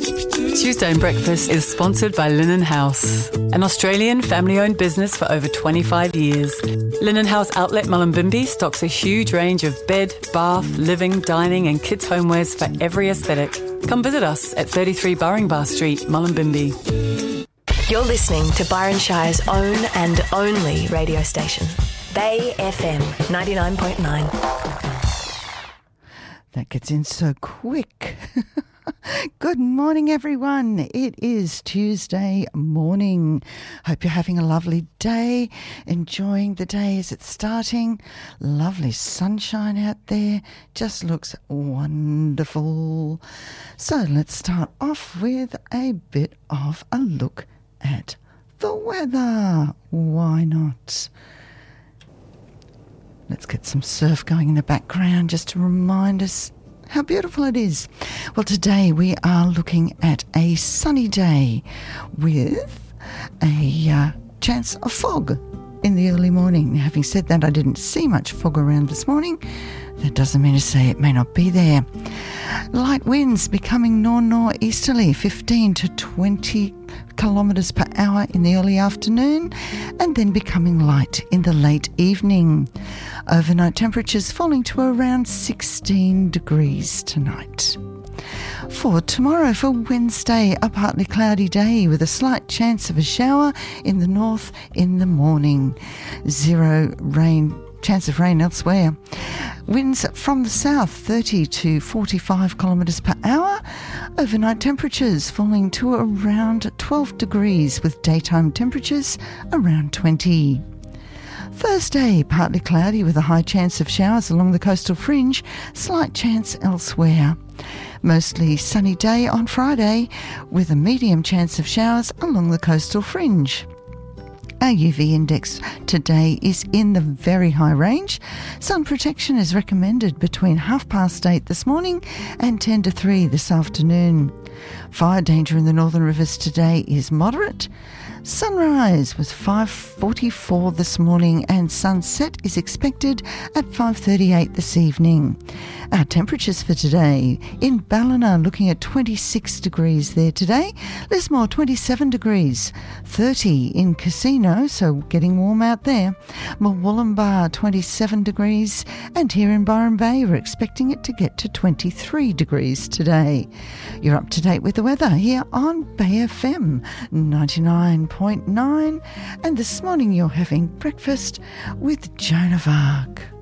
Tuesday in Breakfast is sponsored by Linen House, an Australian family-owned business for over 25 years. Linen House Outlet Mullumbimby stocks a huge range of bed, bath, living, dining and kids' homewares for every aesthetic. Come visit us at 33 Burringbar Street, Mullumbimby. You're listening to Byron Shire's own and only radio station, Bay FM 99.9. That gets in so quick. Good morning, everyone. It is Tuesday morning. Hope you're having a lovely day, enjoying the day as it's starting. Lovely sunshine out there. Just looks wonderful. So let's start off with a bit of a look at the weather. Why not? Let's get some surf going in the background just to remind us how beautiful it is. Well, today we are looking at a sunny day with a chance of fog in the early morning. Now, having said that, I didn't see much fog around this morning. That doesn't mean to say it may not be there. Light winds becoming northeasterly, 15 to 20 kilometres per hour in the early afternoon, and then becoming light in the late evening. Overnight temperatures falling to around 16 degrees tonight. For tomorrow, for Wednesday, a partly cloudy day with a slight chance of a shower in the north in the morning. Chance of rain elsewhere. Winds from the south 30 to 45 kilometres per hour. Overnight temperatures falling to around 12 degrees with daytime temperatures around 20. Thursday, partly cloudy with a high chance of showers along the coastal fringe, slight chance elsewhere. Mostly sunny day on Friday with a medium chance of showers along the coastal fringe. Our UV index today is in the very high range. Sun protection is recommended between 8:30 this morning and 10 to 3 this afternoon. Fire danger in the Northern Rivers today is moderate. Sunrise was 5:44 this morning and sunset is expected at 5:38 this evening. Our temperatures for today: in Ballina looking at 26 degrees there today, Lismore 27 degrees, 30 in Casino, so getting warm out there, Murwillumbah 27 degrees, and here in Byron Bay we're expecting it to get to 23 degrees today. You're up to date with the weather here on Bay FM 99.9, and this morning you're having breakfast with Joan of Arc.